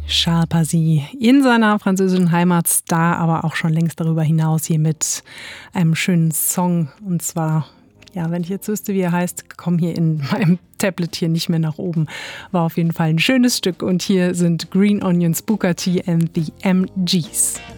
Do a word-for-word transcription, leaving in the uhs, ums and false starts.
Charles Pazy in seiner französischen Heimatstar, aber auch schon längst darüber hinaus hier mit einem schönen Song. Und zwar, ja, wenn ich jetzt wüsste, wie er heißt, komm hier in meinem Tablet hier nicht mehr nach oben. War auf jeden Fall ein schönes Stück. Und hier sind Green Onions, Booker T and the M Gs.